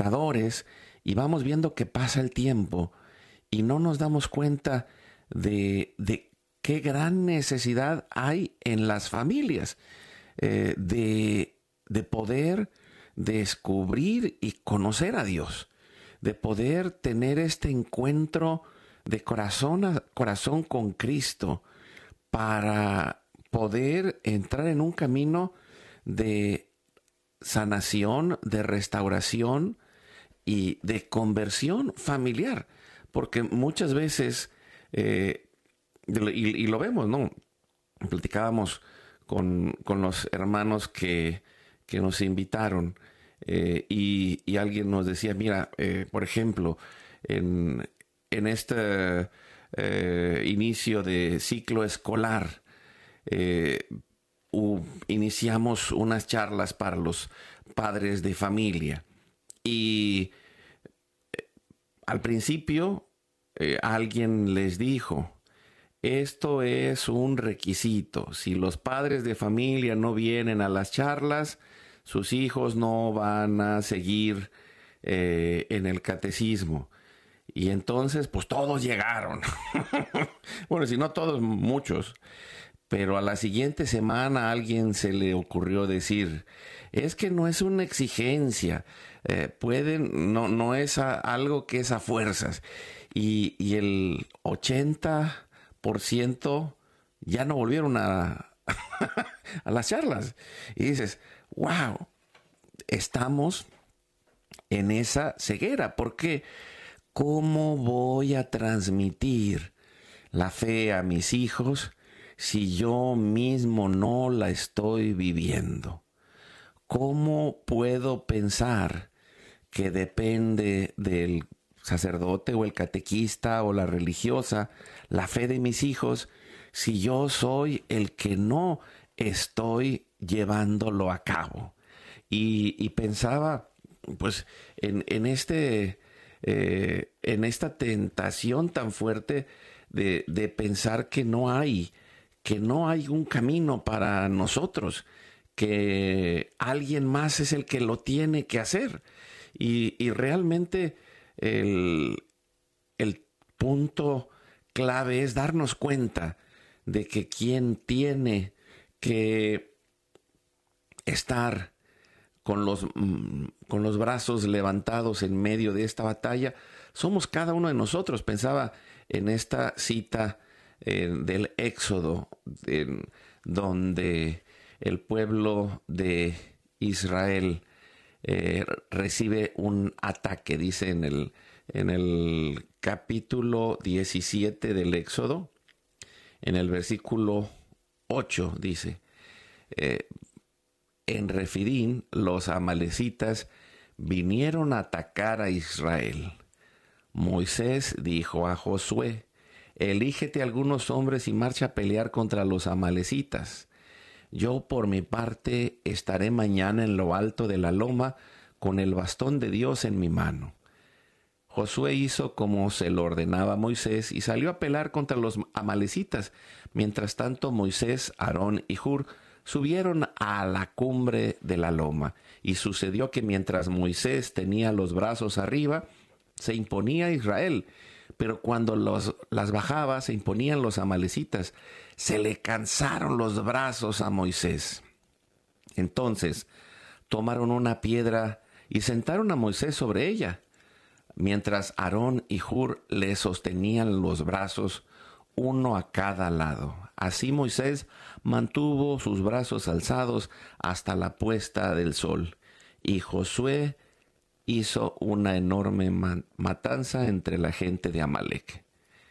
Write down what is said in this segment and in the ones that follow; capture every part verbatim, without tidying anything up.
espectadores y vamos viendo que pasa el tiempo y no nos damos cuenta de, de qué gran necesidad hay en las familias eh, de, de poder descubrir y conocer a Dios, de poder tener este encuentro de corazón a corazón con Cristo para poder entrar en un camino de sanación, de restauración y de conversión familiar, porque muchas veces eh, y, y lo vemos, ¿no? Platicábamos con, con los hermanos que, que nos invitaron eh, y, y alguien nos decía, mira, eh, por ejemplo, en, en este eh, inicio de ciclo escolar, eh, uh, iniciamos unas charlas para los padres de familia y eh, al principio eh, alguien les dijo, esto es un requisito. Si los padres de familia no vienen a las charlas, sus hijos no van a seguir eh, en el catecismo. Y entonces, pues todos llegaron. Bueno, si no todos, muchos. Pero a la siguiente semana a alguien se le ocurrió decir, es que no es una exigencia, eh, pueden, no, no es a, algo que es a fuerzas. Y, y el ochenta por ciento ya no volvieron a, a las charlas. Y dices, wow, estamos en esa ceguera. ¿Por qué? ¿Cómo voy a transmitir la fe a mis hijos si yo mismo no la estoy viviendo? ¿Cómo puedo pensar que depende del sacerdote o el catequista o la religiosa la fe de mis hijos si yo soy el que no estoy llevándolo a cabo? Y, y pensaba pues en, en este eh, en esta tentación tan fuerte de, de pensar que no hay que no hay un camino para nosotros, que alguien más es el que lo tiene que hacer. Y, y realmente el, el punto clave es darnos cuenta de que quien tiene que estar con los, con los brazos levantados en medio de esta batalla somos cada uno de nosotros. Pensaba en esta cita eh, del Éxodo, en, donde el pueblo de Israel eh, recibe un ataque. Dice en el, en el capítulo diecisiete del Éxodo, en el versículo ocho, dice, eh, en Refidín los amalecitas vinieron a atacar a Israel. Moisés dijo a Josué, elígete algunos hombres y marcha a pelear contra los amalecitas. Yo por mi parte estaré mañana en lo alto de la loma con el bastón de Dios en mi mano. Josué hizo como se lo ordenaba Moisés y salió a pelear contra los amalecitas. Mientras tanto Moisés, Aarón y Hur subieron a la cumbre de la loma. Y sucedió que mientras Moisés tenía los brazos arriba, se imponía Israel. Pero cuando los, las bajaba, se imponían los amalecitas. Se le cansaron los brazos a Moisés. Entonces tomaron una piedra y sentaron a Moisés sobre ella, mientras Aarón y Hur le sostenían los brazos, uno a cada lado. Así Moisés mantuvo sus brazos alzados hasta la puesta del sol. Y Josué hizo una enorme matanza entre la gente de Amalec.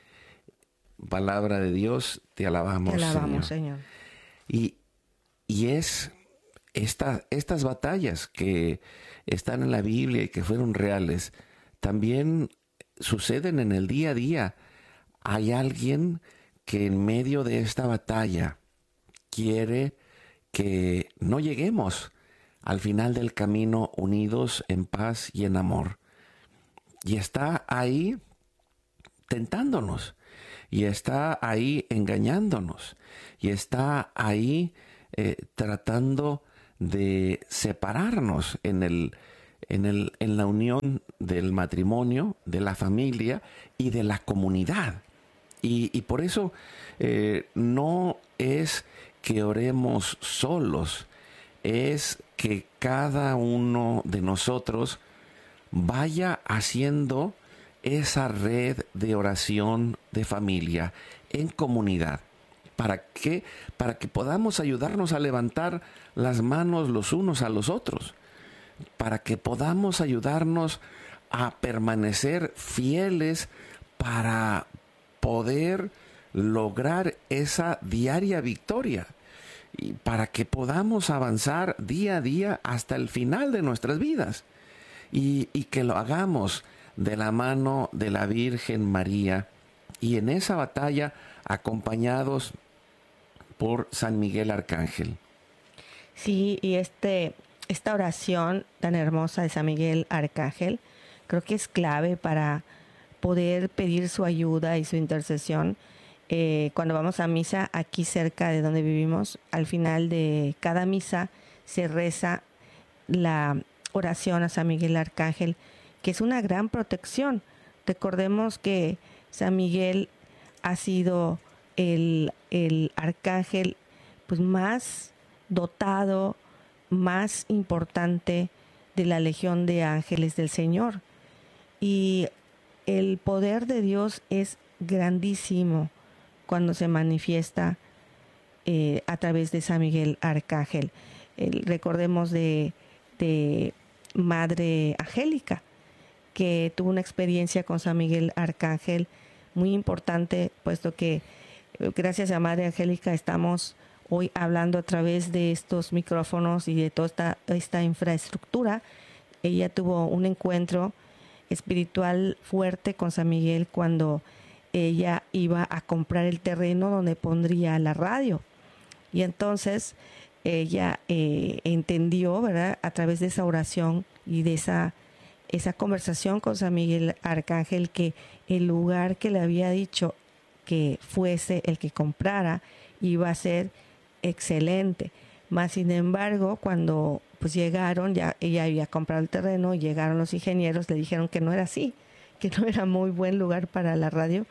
Palabra de Dios, te alabamos, te alabamos Señor. Señor. Y, y es esta, estas batallas que están en la Biblia y que fueron reales, también suceden en el día a día. Hay alguien que en medio de esta batalla quiere que no lleguemos al final del camino unidos en paz y en amor. Y está ahí tentándonos, y está ahí engañándonos, y está ahí eh, tratando de separarnos en el, en, el, en la unión del matrimonio, de la familia y de la comunidad. Y, y por eso eh, no es que oremos solos, es que cada uno de nosotros vaya haciendo esa red de oración de familia en comunidad. ¿Para qué? Para que podamos ayudarnos a levantar las manos los unos a los otros, para que podamos ayudarnos a permanecer fieles para poder lograr esa diaria victoria y para que podamos avanzar día a día hasta el final de nuestras vidas y, y que lo hagamos de la mano de la Virgen María y en esa batalla acompañados por San Miguel Arcángel. Sí, y este, esta oración tan hermosa de San Miguel Arcángel creo que es clave para poder pedir su ayuda y su intercesión. Eh, cuando vamos a misa aquí cerca de donde vivimos, al final de cada misa se reza la oración a San Miguel Arcángel, que es una gran protección. Recordemos que San Miguel ha sido el, el arcángel pues más dotado, más importante de la legión de ángeles del Señor. Y el poder de Dios es grandísimo cuando se manifiesta eh, a través de San Miguel Arcángel. El, recordemos de, de Madre Angélica, que tuvo una experiencia con San Miguel Arcángel muy importante, puesto que gracias a Madre Angélica estamos hoy hablando a través de estos micrófonos y de toda esta, esta infraestructura. Ella tuvo un encuentro espiritual fuerte con San Miguel cuando ella iba a comprar el terreno donde pondría la radio. Y entonces ella eh, entendió, ¿verdad?, a través de esa oración y de esa, esa conversación con San Miguel Arcángel, que el lugar que le había dicho que fuese el que comprara iba a ser excelente. Más sin embargo, cuando pues llegaron, ya ella había comprado el terreno, llegaron los ingenieros, le dijeron que no era así, que no era muy buen lugar para la radio.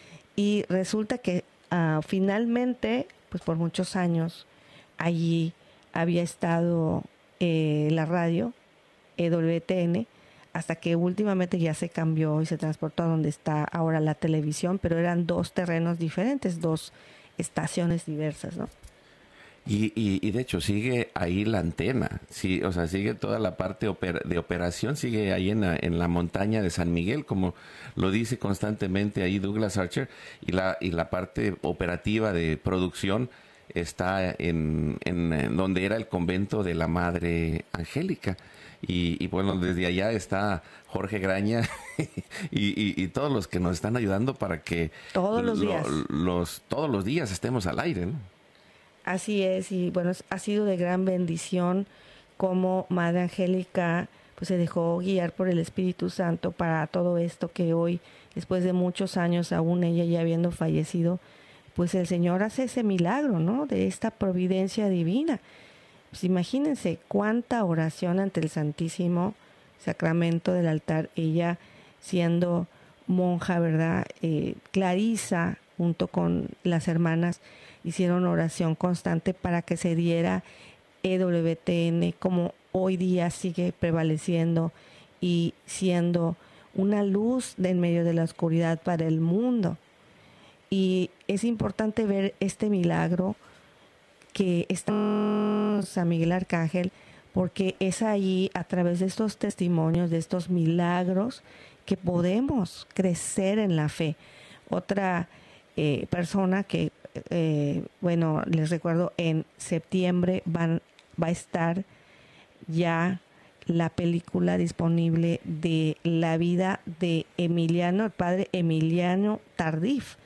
Y resulta que uh, finalmente, pues por muchos años, allí había estado eh, la radio, E W T N, hasta que últimamente ya se cambió y se transportó a donde está ahora la televisión, pero eran dos terrenos diferentes, dos estaciones diversas, ¿no? Y, y, y de hecho sigue ahí la antena, sí, o sea, sigue toda la parte oper, de operación, sigue ahí en la, en la montaña de San Miguel, como lo dice constantemente ahí Douglas Archer, y la, y la parte operativa de producción está en, en, en donde era el convento de la Madre Angélica. Y, y bueno, desde allá está Jorge Graña y, y, y todos los que nos están ayudando para que todos los lo, días los, todos los días estemos al aire, ¿no? Así es, y bueno, ha sido de gran bendición como Madre Angélica pues se dejó guiar por el Espíritu Santo para todo esto que hoy, después de muchos años, aún ella ya habiendo fallecido, pues el Señor hace ese milagro, ¿no?, de esta providencia divina. Pues imagínense cuánta oración ante el Santísimo Sacramento del altar, ella siendo monja, ¿verdad? Eh, Clarisa, junto con las hermanas, hicieron oración constante para que se diera E W T N, como hoy día sigue prevaleciendo y siendo una luz de en medio de la oscuridad para el mundo. Y es importante ver este milagro que está en San Miguel Arcángel, porque es ahí, a través de estos testimonios, de estos milagros, que podemos crecer en la fe. Otra eh, persona que, eh, bueno, les recuerdo, en septiembre van, va a estar ya la película disponible de la vida de Emiliano, el padre Emiliano Tardif.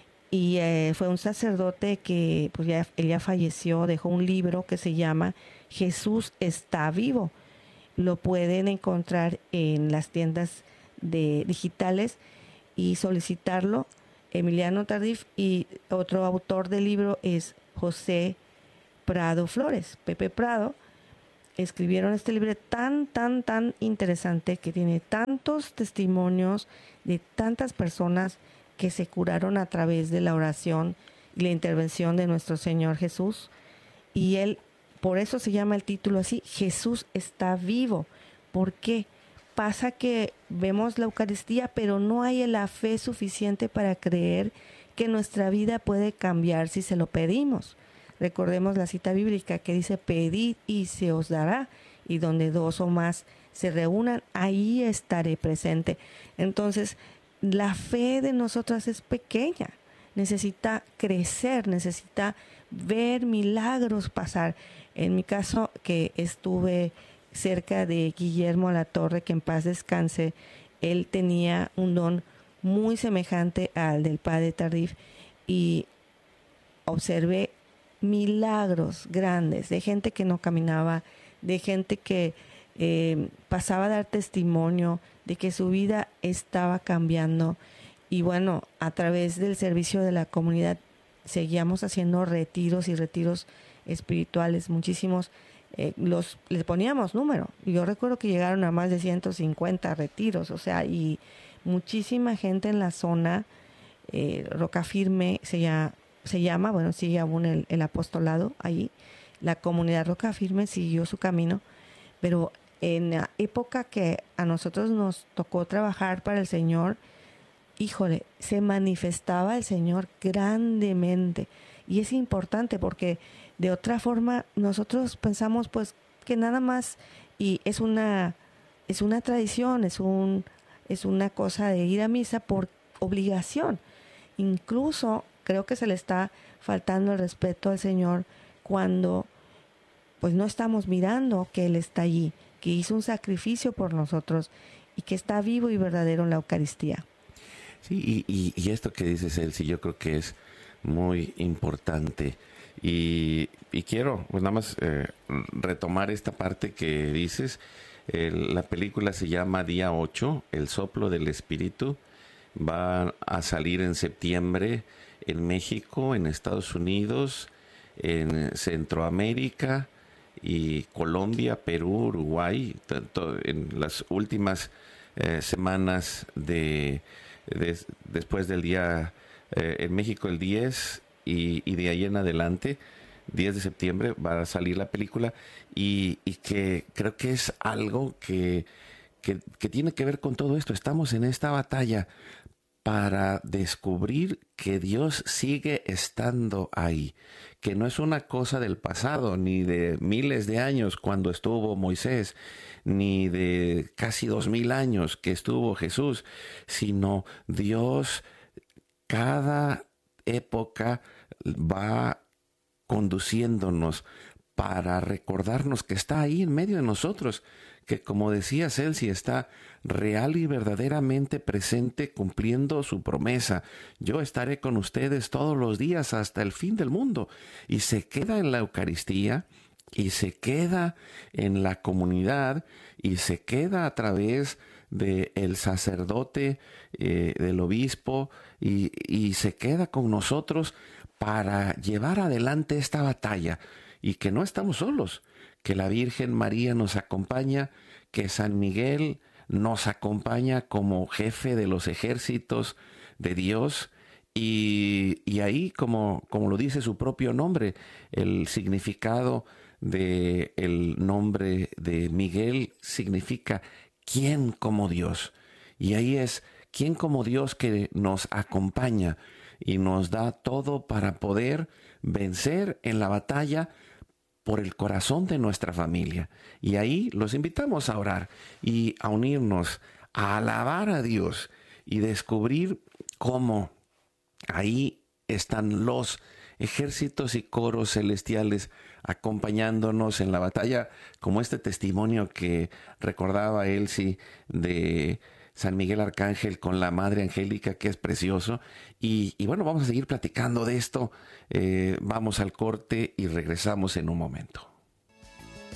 Y eh, fue un sacerdote que pues ya, él ya falleció, dejó un libro que se llama Jesús está vivo. Lo pueden encontrar en las tiendas de digitales y solicitarlo. Emiliano Tardif, y otro autor del libro es José Prado Flores, Pepe Prado. escribieron este libro tan, tan, tan interesante, que tiene tantos testimonios de tantas personas que se curaron a través de la oración y la intervención de nuestro Señor Jesús. Y él, por eso se llama el título así, Jesús está vivo. ¿Por qué? Pasa que vemos la Eucaristía, pero no hay la fe suficiente para creer que nuestra vida puede cambiar si se lo pedimos. Recordemos la cita bíblica que dice, pedid y se os dará, y donde dos o más se reúnan, ahí estaré presente. Entonces, la fe de nosotras es pequeña, necesita crecer, necesita ver milagros pasar. En mi caso, que estuve cerca de Guillermo Latorre, que en paz descanse, él tenía un don muy semejante al del padre Tardif, y observé milagros grandes de gente que no caminaba, de gente que eh, pasaba a dar testimonio de que su vida estaba cambiando. Y bueno, a través del servicio de la comunidad seguíamos haciendo retiros y retiros espirituales, muchísimos. Eh, los les poníamos número. Yo recuerdo que llegaron a más de ciento cincuenta retiros, o sea, y muchísima gente en la zona. eh, Rocafirme se llama, se llama, bueno, sigue aún el, el apostolado ahí. La comunidad Rocafirme siguió su camino, pero en la época que a nosotros nos tocó trabajar para el Señor, híjole, se manifestaba el Señor grandemente. Y es importante porque de otra forma nosotros pensamos pues que nada más, y es una es una tradición, es un es una cosa de ir a misa por obligación. Incluso creo que se le está faltando el respeto al Señor cuando pues no estamos mirando que Él está allí, que hizo un sacrificio por nosotros y que está vivo y verdadero en la Eucaristía. Sí, y, y, y esto que dices, Elsie, yo creo que es muy importante. Y, y quiero, pues nada más eh, retomar esta parte que dices. El, la película se llama Día ocho, El soplo del Espíritu. Va a salir en septiembre en México, en Estados Unidos, en Centroamérica y Colombia, Perú, Uruguay, tanto en las últimas eh, semanas de, de después del día eh, en México el diez y, y de ahí en adelante, diez de septiembre va a salir la película, y, y que creo que es algo que, que, que tiene que ver con todo esto. Estamos en esta batalla para descubrir que Dios sigue estando ahí, que no es una cosa del pasado, ni de miles de años cuando estuvo Moisés, ni de casi dos mil años que estuvo Jesús, sino Dios cada época va conduciéndonos para recordarnos que está ahí en medio de nosotros, que como decía Elsie, está real y verdaderamente presente cumpliendo su promesa. Yo estaré con ustedes todos los días hasta el fin del mundo. Y se queda en la Eucaristía, y se queda en la comunidad, y se queda a través del sacerdote, eh, del obispo, y, y se queda con nosotros para llevar adelante esta batalla, y que no estamos solos, que la Virgen María nos acompaña, que San Miguel nos acompaña como jefe de los ejércitos de Dios, y, y ahí, como, como lo dice su propio nombre, el significado del nombre de Miguel significa ¿quién como Dios? Y ahí es ¿quién como Dios que nos acompaña y nos da todo para poder vencer en la batalla por el corazón de nuestra familia? Y ahí los invitamos a orar y a unirnos, a alabar a Dios y descubrir cómo ahí están los ejércitos y coros celestiales acompañándonos en la batalla, como este testimonio que recordaba Elsie de San Miguel Arcángel con la Madre Angélica, que es precioso. Y, y bueno, vamos a seguir platicando de esto. Eh, vamos al corte y regresamos en un momento.